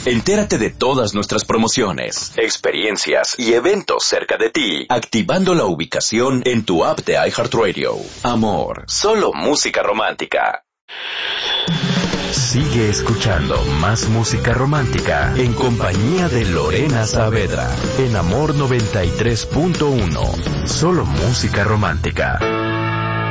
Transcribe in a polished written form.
Entérate de todas nuestras promociones, experiencias y eventos cerca de ti, activando la ubicación en tu app de iHeartRadio. Amor, solo música romántica. Sigue escuchando más música romántica en compañía de Lorena Saavedra en Amor 93.1. Solo música romántica.